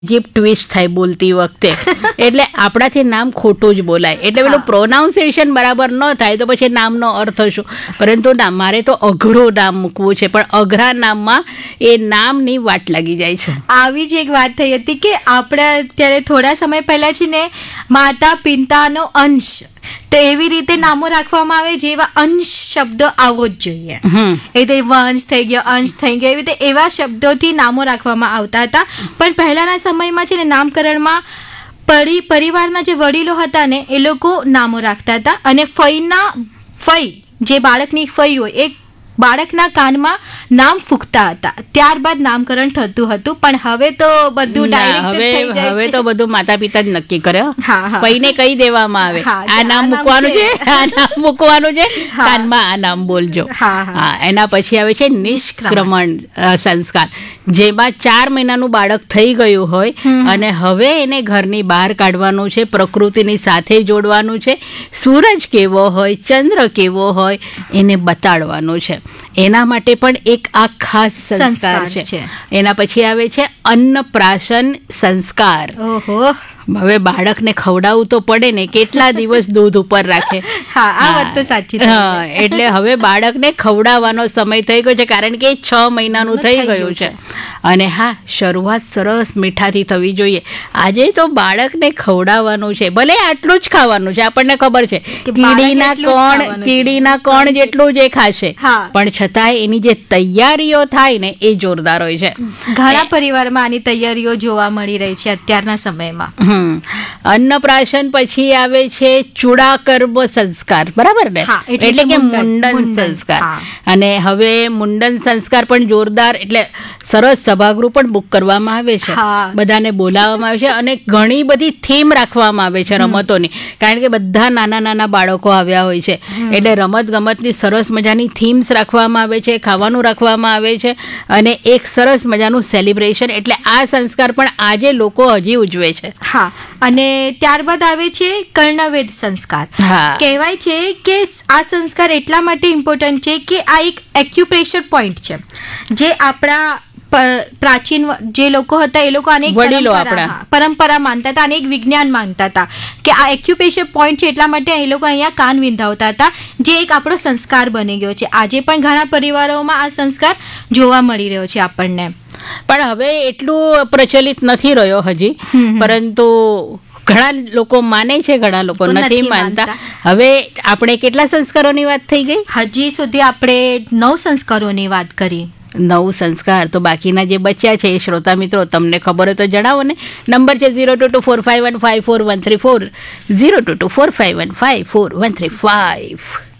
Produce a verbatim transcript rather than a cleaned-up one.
Jeep twist થાય બોલતી વખતે, એટલે આપણાથી નામ ખોટું જ બોલાય, એટલે પેલું પ્રોનાઉન્સિએશન બરાબર ન થાય તો પછી નામનો અર્થ શું. પરંતુ ના, મારે તો અઘરું નામ મૂકવું છે, પણ અઘરા નામમાં એ નામની વાટ લાગી જાય છે. આવી જ એક વાત થઈ હતી કે આપણે અત્યારે થોડા સમય પહેલા છે ને માતા પિતાનો અંશ, તો એવી રીતે નામો રાખવામાં આવે જેવા અંશ શબ્દ આવવો જ જોઈએ. એ રીતે વંશ થઈ ગયો, અંશ થઈ ગયો, એવી રીતે એવા શબ્દોથી નામો રાખવામાં આવતા હતા. પણ પહેલાના સમયમાં છે ને નામકરણમાં પરિ પરિવારના જે વડીલો હતા ને એ લોકો નામો રાખતા હતા, અને ફઈના ફઈ જે બાળકની ફઈ હોય એ બાળકના કાનમાં નામ ફૂંકતા હતા, ત્યારબાદ નામકરણ થતું હતું. પણ હવે તો બધું ડાયરેક્ટ થઈ જાય છે. હવે તો બધું માતા પિતા જ નક્કી કરે, પઈને કહી દેવામાં આવે આ નામ મૂકવાનું છે, આ નામ મૂકવાનું છે, કાનમાં આ નામ બોલજો. હા, એના પછી આવે છે નિષ્ક્રમણ સંસ્કાર, જેમાં ચાર મહિનાનું બાળક થઈ ગયું હોય અને હવે એને ઘરની બહાર કાઢવાનું છે, પ્રકૃતિની સાથે જોડવાનું છે, સૂરજ કેવો હોય, ચંદ્ર કેવો હોય એને બતાડવાનું છે. એના માટે પણ એક આ ખાસ સંસ્કાર છે. એના પછી આવે છે અન્નપ્રાશન સંસ્કાર. ઓહો, હવે બાળકને ખવડાવવું તો પડે ને, કેટલા દિવસ દૂધ ઉપર રાખે. હા, આ વાત તો સાચી. હા, એટલે હવે બાળકને ખવડાવવાનો સમય થઈ ગયો છે, કારણ કે છ મહિનાનું થઈ ગયું છે. અને હા, શરૂઆત સરસ મીઠાથી થવી જોઈએ. આજે તો બાળકને ખવડાવવાનું છે, ભલે આટલું જ ખાવાનું છે, આપણને ખબર છે કીડીના કોણ કીડીના કોણ જેટલું જ એ ખાશે, પણ છતાંય એની જે તૈયારીઓ થાય ને એ જોરદાર હોય છે. ઘણા પરિવારમાં આની તૈયારીઓ જોવા મળી રહી છે અત્યારના સમયમાં. હમ અન્નપ્રાશન પછી આવે છે ચૂડાકર્મ સંસ્કાર, બરાબર ને? એટલે કે મુંડન સંસ્કાર. અને હવે મુંડન સંસ્કાર પણ જોરદાર, એટલે સરસ સભાગૃહ પણ બુક કરવામાં આવે છે, બધાને બોલાવવામાં આવે છે, અને ઘણી બધી થીમ રાખવામાં આવે છે રમતોની, કારણ કે બધા નાના નાના બાળકો આવ્યા હોય છે, એટલે રમત ગમતની સરસ મજાની થીમ્સ રાખવામાં આવે છે, ખાવાનું રાખવામાં આવે છે, અને એક સરસ મજાનું સેલિબ્રેશન. એટલે આ સંસ્કાર પણ આજે લોકો હજી ઉજવે છે. હા, અને ત્યારબાદ આવે છે કર્ણવેદ સંસ્કાર. કહેવાય છે કે આ સંસ્કાર એટલા માટે ઇમ્પોર્ટન્ટ છે કે આ એક એક્યુપ્રેશર પોઈન્ટ છે, જે આપણા પ્રાચીન જે લોકો હતા એ લોકો અનેક પરંપરા માનતા હતા, અનેક વિજ્ઞાન માનતા હતા કે આ એક્યુપ્રેશર પોઈન્ટ છે, એટલા માટે એ લોકો અહીંયા કાન વિંધાવતા હતા, જે એક આપણો સંસ્કાર બની ગયો છે. આજે પણ ઘણા પરિવારોમાં આ સંસ્કાર જોવા મળી રહ્યો છે આપણને, પણ હવે એટલું પ્રચલિત નથી રહ્યો હજી, પરંતુ ઘણા લોકો માને છે, ઘણા લોકો નથી માનતા. હવે આપણે કેટલા સંસ્કારોની વાત થઈ ગઈ? હજી સુધી આપણે નવ સંસ્કારોની વાત કરી. નવ સંસ્કાર તો બાકીના જે બચ્યા છે એ શ્રોતા મિત્રો તમને ખબર હોય તો જણાવો ને. નંબર છે zero two two four five one five four one three four zero two two four five one five four one three five.